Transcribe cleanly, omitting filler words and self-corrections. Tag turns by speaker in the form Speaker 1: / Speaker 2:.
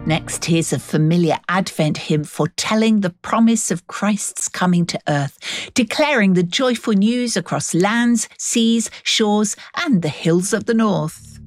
Speaker 1: Next, here's a familiar Advent hymn foretelling the promise of Christ's coming to earth, declaring the joyful news across lands, seas, shores, and the hills of the north.